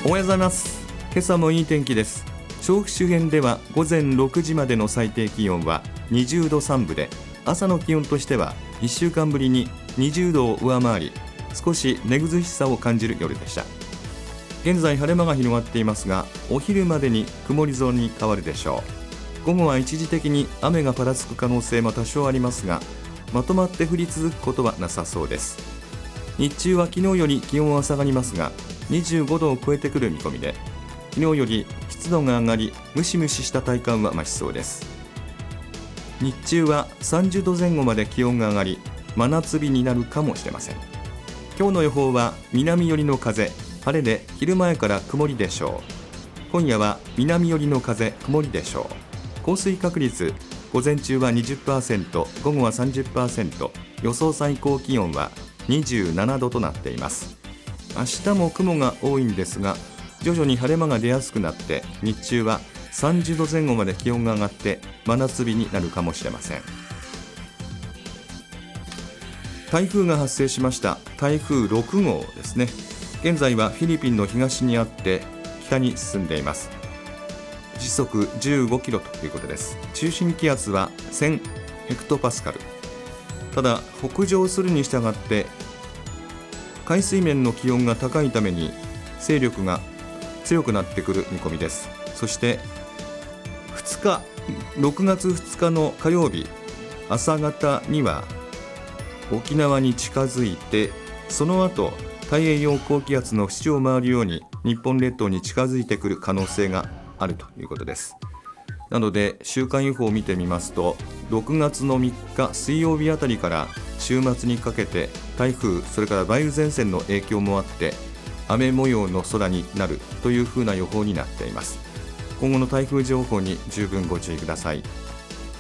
おはようございます。今朝もいい天気です。調布周辺では午前6時までの最低気温は20度3分で、朝の気温としては1週間ぶりに20度を上回り、少し寝苦しさを感じる夜でした。現在晴れ間が広がっていますが、お昼までに曇り空に変わるでしょう。午後は一時的に雨がぱらつく可能性も多少ありますが、まとまって降り続くことはなさそうです。日中は昨日より気温は下がりますが、25度を超えてくる見込みで、昨日より湿度が上がり、ムシムシした体感は増しそうです。日中は30度前後まで気温が上がり、真夏日になるかもしれません。今日の予報は南寄りの風、晴れで昼前から曇りでしょう。今夜は南寄りの風、曇りでしょう。降水確率、午前中は 20%、午後は 30%、予想最高気温は27度となっています。明日も雲が多いんですが、徐々に晴れ間が出やすくなって、日中は30度前後まで気温が上がって真夏日になるかもしれません。台風が発生しました。台風6号ですね。現在はフィリピンの東にあって北に進んでいます。時速15キロということです。中心気圧は1000ヘクトパスカル。ただ北上するに従って海水面の気温が高いために勢力が強くなってくる見込みです。そして6月2日の火曜日朝方には沖縄に近づいて、その後太平洋高気圧の縁を回るように日本列島に近づいてくる可能性があるということです。なので週間予報を見てみますと、6月の3日水曜日あたりから週末にかけて台風、それから梅雨前線の影響もあって雨模様の空になるというふうな予報になっています。今後の台風情報に十分ご注意ください。